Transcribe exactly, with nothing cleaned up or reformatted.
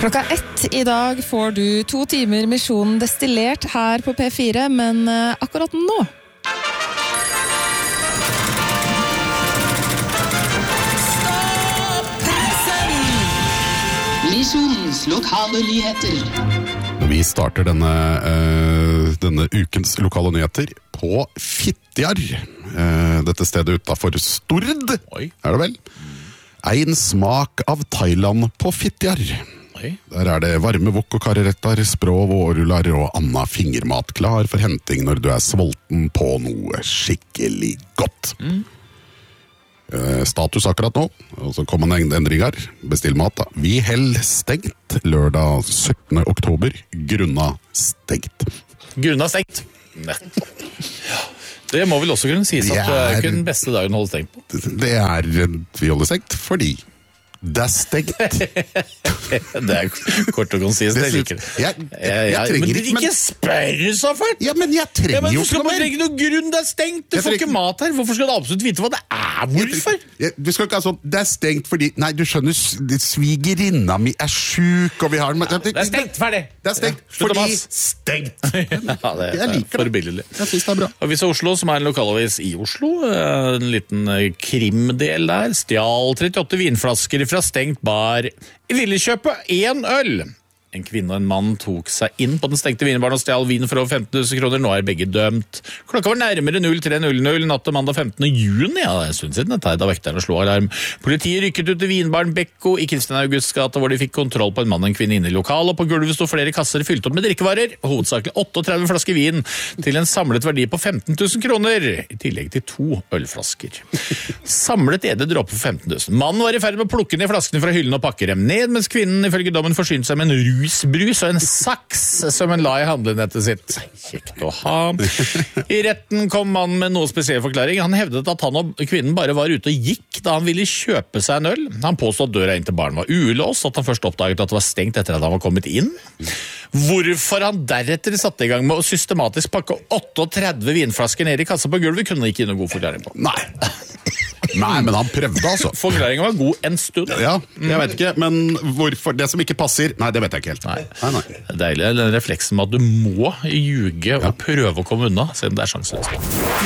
Klokka ett i dag får du to timer misjon destillert her på P fire, men akkurat nå Misjonens lokale nyheter. Vi starter denne, uh, denne ukens lokale nyheter på Fitjar. Uh, dette stedet utenfor Stord, Oi. Er det vel? En smak av Thailand på Fitjar. Oi. Der er det varme wok og karerettar, sprov og årular og anna fingermat klar for henting når du er svolten på noe skikkelig godt. Mm. Status akkurat nå, og så kommer en endring her. Bestill mat da. Vi held stengt lørdag syttende oktober. Grunna stengt. Grunna stengt? Nei. Det må vel også kunne sies at det er ikke den beste dagen å holde stengt på. Det er, vi holder stengt fordi det er stengt. Det er kort og konsist, jeg liker det. Jeg, jeg, jeg, jeg trenger men ikke men... spør så fælt! Ja, men jeg trenger ja, men jo ikke noe mer. Du skal noen grunn, det er stengt, du jeg får trenger... ikke mat her. Hvorfor skal du absolutt vite hva det er? Hvorfor? Jeg, jeg, du skal ikke ha sånn, det er stengt fordi, nei, du skjønner, svigerinna mi er syk, og vi har... Ja, det er stengt, ferdig! Det er stengt, ja, fordi stengt! Ja, det er, er forbilledlig. Jeg synes det er bra. Avisa Oslo, som er en lokalavis i Oslo, en liten krimdel der, stjal trettiåtte vinflasker fra stengt bar. I ville kjøpe én øl. En kvinne og en mann tok seg inn på den stengte vinbaren og stjal vin for over femten tusen kroner. Nå er begge dømt. Klokka var nærmere null tre null null natt til mandag femtende juni. Ja, det er en stund siden dette, da vekterne slo alarm. Politiet rykket ut til vinbaren Bekko i Kristian Augusts gate, hvor de fikk kontroll på en mann og en kvinne inne i lokalet, og på gulvet stod flere kasser fylt opp med drikkevarer, hovedsakelig trettioåtte flasker vin, til en samlet verdi på femten tusen kroner, i tillegg til to ølflasker. Samlet edle dråper for femten tusen. Mannen var i ferd med å plukke ned flaskene fra hyllen og pakke dem ned, mens kvinnen ifølge dommen forsynte seg med en ru brus og en saks som en la i handlenettet sitt. Kjekt å ha. I retten kom mannen med noe spesiell forklaring. Han hevdet at han og kvinnen bare var ute og gikk da han ville kjøpe seg en øl. Han påstod at døra inn til baren var ulåst, at han først oppdaget at det var stengt etter at han var kommet inn. Hvorfor han deretter satte i gang med å systematisk pakke trettioåtte vinflasker ned i kassa på gulvet, kunne han ikke gi noen god forklaring på. Nei. Nei, men han prøvde altså. Forklaringen var god en stund. Ja, jeg vet ikke, men hvorfor det som ikke passer, nei, det vet jeg ikke helt. Nei, nei, nei. Det er deilig, den refleksen med at du må ljuge og ja. Prøve å komme unna, siden det er sjanseløst.